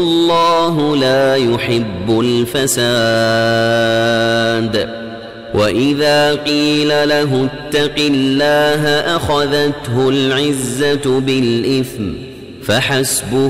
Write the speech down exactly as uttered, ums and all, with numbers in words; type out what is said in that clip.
والله لا يحب الفساد. وإذا قيل له اتق الله أخذته العزة بالإثم فحسبه